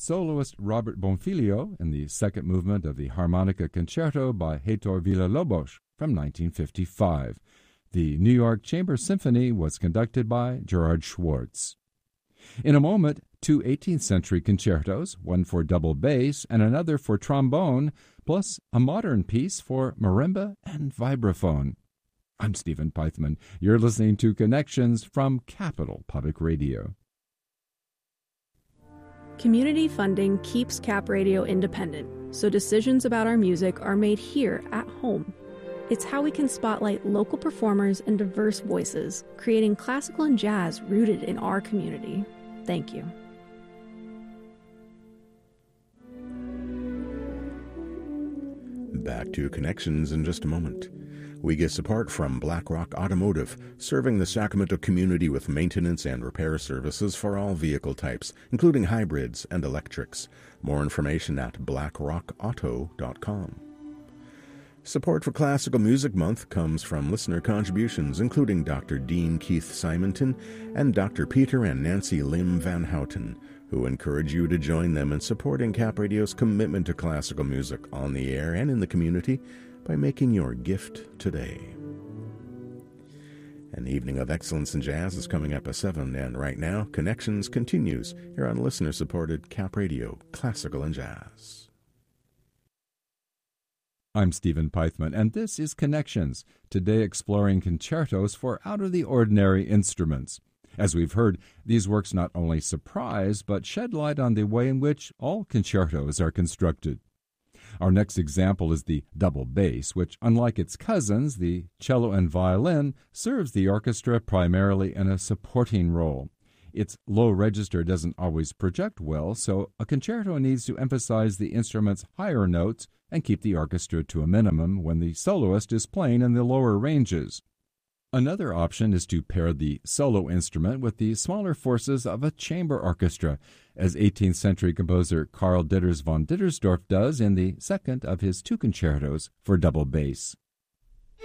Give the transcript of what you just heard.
soloist Robert Bonfiglio in the second movement of the Harmonica Concerto by Heitor Villa-Lobos from 1955. The New York Chamber Symphony was conducted by Gerard Schwartz. In a moment, two 18th century concertos, one for double bass and another for trombone, plus a modern piece for marimba and vibraphone. I'm Stephen Pythman. You're listening to Connections from Capital Public Radio. Community funding keeps Cap Radio independent, so decisions about our music are made here at home. It's how we can spotlight local performers and diverse voices, creating classical and jazz rooted in our community. Thank you. Back to Connections in just a moment. We get support from BlackRock Automotive, serving the Sacramento community with maintenance and repair services for all vehicle types, including hybrids and electrics. More information at blackrockauto.com. Support for Classical Music Month comes from listener contributions, including Dr. Dean Keith Simonton and Dr. Peter and Nancy Lim Van Houten, who encourage you to join them in supporting Cap Radio's commitment to classical music on the air and in the community by making your gift today. An evening of excellence in jazz is coming up at 7, and right now, Connections continues here on listener-supported Cap Radio, Classical and Jazz. I'm Stephen Pythman, and this is Connections, today exploring concertos for out-of-the-ordinary instruments. As we've heard, these works not only surprise, but shed light on the way in which all concertos are constructed. Our next example is the double bass, which, unlike its cousins, the cello and violin, serves the orchestra primarily in a supporting role. Its low register doesn't always project well, so a concerto needs to emphasize the instrument's higher notes and keep the orchestra to a minimum when the soloist is playing in the lower ranges. Another option is to pair the solo instrument with the smaller forces of a chamber orchestra, as 18th century composer Karl Ditters von Dittersdorf does in the second of his two concertos for double bass.